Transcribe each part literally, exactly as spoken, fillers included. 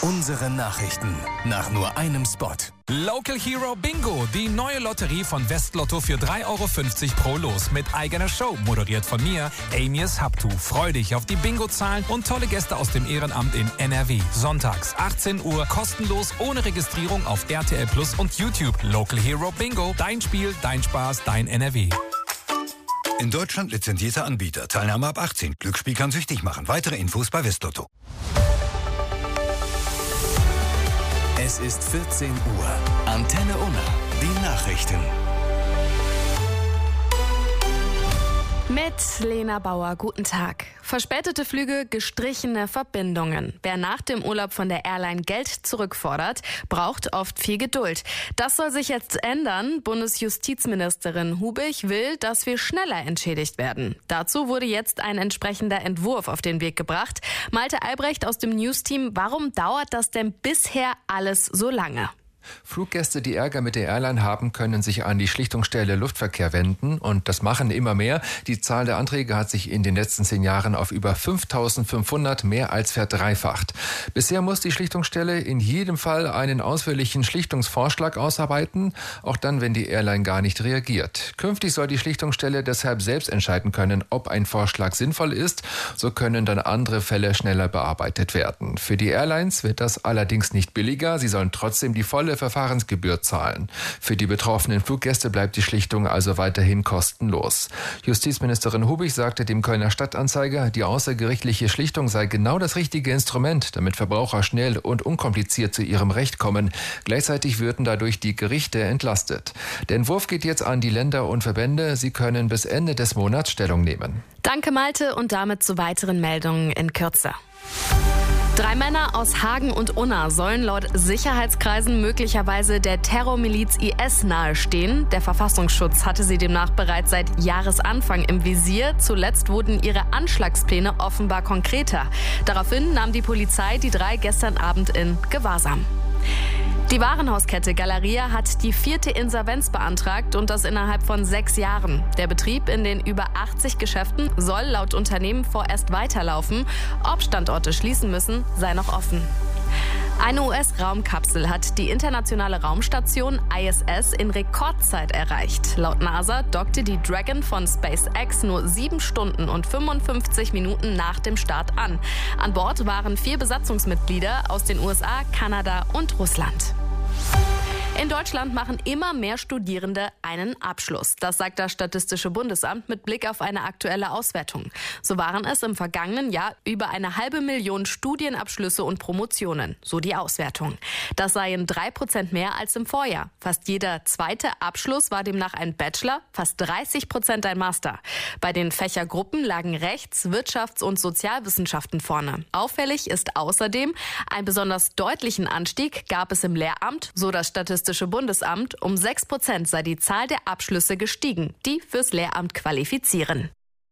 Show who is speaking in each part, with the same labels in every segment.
Speaker 1: Unsere Nachrichten nach nur einem Spot.
Speaker 2: Local Hero Bingo, die neue Lotterie von Westlotto für drei Euro fünfzig pro Los mit eigener Show, moderiert von mir, Amias Habtu. Freu dich auf die Bingo-Zahlen und tolle Gäste aus dem Ehrenamt in N R W. Sonntags, achtzehn Uhr, kostenlos, ohne Registrierung auf R T L Plus und YouTube. Local Hero Bingo, dein Spiel, dein Spaß, dein N R W.
Speaker 3: In Deutschland lizenzierter Anbieter. Teilnahme ab achtzehn. Glücksspiel kann süchtig machen. Weitere Infos bei Westlotto.
Speaker 1: Es ist vierzehn Uhr. Antenne Unna. Die Nachrichten.
Speaker 4: Mit Lena Bauer, guten Tag. Verspätete Flüge, gestrichene Verbindungen. Wer nach dem Urlaub von der Airline Geld zurückfordert, braucht oft viel Geduld. Das soll sich jetzt ändern. Bundesjustizministerin Hubig will, dass wir schneller entschädigt werden. Dazu wurde jetzt ein entsprechender Entwurf auf den Weg gebracht. Malte Albrecht aus dem News-Team, warum dauert das denn bisher alles so lange?
Speaker 5: Fluggäste, die Ärger mit der Airline haben, können sich an die Schlichtungsstelle Luftverkehr wenden und das machen immer mehr. Die Zahl der Anträge hat sich in den letzten zehn Jahren auf über fünftausendfünfhundert mehr als verdreifacht. Bisher muss die Schlichtungsstelle in jedem Fall einen ausführlichen Schlichtungsvorschlag ausarbeiten, auch dann, wenn die Airline gar nicht reagiert. Künftig soll die Schlichtungsstelle deshalb selbst entscheiden können, ob ein Vorschlag sinnvoll ist. So können dann andere Fälle schneller bearbeitet werden. Für die Airlines wird das allerdings nicht billiger. Sie sollen trotzdem die volle Verfahrensgebühr zahlen. Für die betroffenen Fluggäste bleibt die Schlichtung also weiterhin kostenlos. Justizministerin Hubig sagte dem Kölner Stadtanzeiger, die außergerichtliche Schlichtung sei genau das richtige Instrument, damit Verbraucher schnell und unkompliziert zu ihrem Recht kommen. Gleichzeitig würden dadurch die Gerichte entlastet. Der Entwurf geht jetzt an die Länder und Verbände. Sie können bis Ende des Monats Stellung nehmen.
Speaker 4: Danke, Malte, und damit zu weiteren Meldungen in Kürze. Drei Männer aus Hagen und Unna sollen laut Sicherheitskreisen möglicherweise der Terrormiliz I S nahestehen. Der Verfassungsschutz hatte sie demnach bereits seit Jahresanfang im Visier. Zuletzt wurden ihre Anschlagspläne offenbar konkreter. Daraufhin nahm die Polizei die drei gestern Abend in Gewahrsam. Die Warenhauskette Galeria hat die vierte Insolvenz beantragt und das innerhalb von sechs Jahren. Der Betrieb in den über achtzig Geschäften soll laut Unternehmen vorerst weiterlaufen. Ob Standorte schließen müssen, sei noch offen. Eine U S-Raumkapsel hat die internationale Raumstation I S S in Rekordzeit erreicht. Laut NASA dockte die Dragon von SpaceX nur sieben Stunden und fünfundfünfzig Minuten nach dem Start an. An Bord waren vier Besatzungsmitglieder aus den U S A, Kanada und Russland. In Deutschland machen immer mehr Studierende einen Abschluss. Das sagt das Statistische Bundesamt mit Blick auf eine aktuelle Auswertung. So waren es im vergangenen Jahr über eine halbe Million Studienabschlüsse und Promotionen, so die Auswertung. Das seien drei Prozent mehr als im Vorjahr. Fast jeder zweite Abschluss war demnach ein Bachelor, fast dreißig Prozent ein Master. Bei den Fächergruppen lagen Rechts-, Wirtschafts- und Sozialwissenschaften vorne. Auffällig ist außerdem, einen besonders deutlichen Anstieg gab es im Lehramt, so das Statistische Bundesamt. Um sechs Prozent sei die Zahl der Abschlüsse gestiegen, die fürs Lehramt qualifizieren.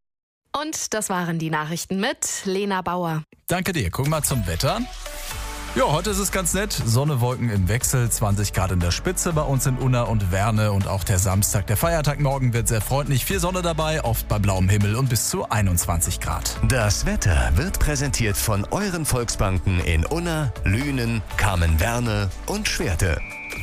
Speaker 4: Und das waren die Nachrichten mit Lena Bauer.
Speaker 2: Danke dir. Guck mal zum Wetter. Ja, heute ist es ganz nett. Sonne, Wolken im Wechsel, zwanzig Grad in der Spitze bei uns in Unna und Werne. Und auch der Samstag, der Feiertag morgen, wird sehr freundlich. Viel Sonne dabei, oft bei blauem Himmel und bis zu einundzwanzig Grad.
Speaker 1: Das Wetter wird präsentiert von euren Volksbanken in Unna, Lünen, Kamen-Werne und Schwerte.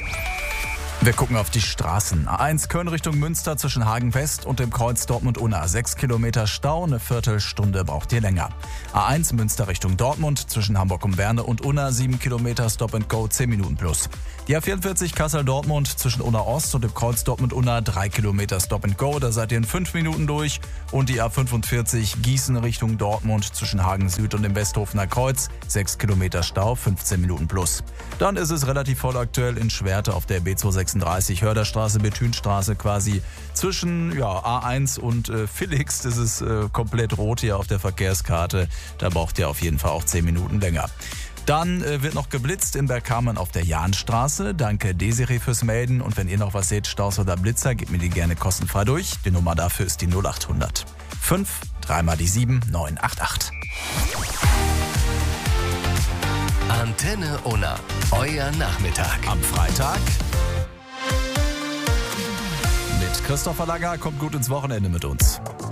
Speaker 2: Wir gucken auf die Straßen. A eins Köln Richtung Münster zwischen Hagen West und dem Kreuz Dortmund-Unna. Sechs Kilometer Stau, eine Viertelstunde braucht ihr länger. A eins Münster Richtung Dortmund zwischen Hamburg um Werne und Unna. Sieben Kilometer Stop and Go, zehn Minuten plus. Die A vierundvierzig Kassel-Dortmund zwischen Unna Ost und dem Kreuz Dortmund-Unna. Drei Kilometer Stop and Go, da seid ihr in fünf Minuten durch. Und die A fünfundvierzig Gießen Richtung Dortmund zwischen Hagen Süd und dem Westhofener Kreuz. Sechs Kilometer Stau, fünfzehn Minuten plus. Dann ist es relativ voll aktuell in Schwerte auf der B zweihundertsechsunddreißig Hörderstraße, Bethünstraße quasi. Zwischen ja, A eins und äh, Felix, das ist äh, komplett rot hier auf der Verkehrskarte. Da braucht ihr auf jeden Fall auch zehn Minuten länger. Dann äh, wird noch geblitzt in Bergkamen auf der Jahnstraße. Danke Desiree fürs Melden. Und wenn ihr noch was seht, Staus oder Blitzer, gebt mir die gerne kostenfrei durch. Die Nummer dafür ist die null acht hundert fünf, dreimal die sieben, neun acht acht.
Speaker 1: Antenne Unna, euer Nachmittag.
Speaker 2: Am Freitag mit Christopher Langer, kommt gut ins Wochenende mit uns.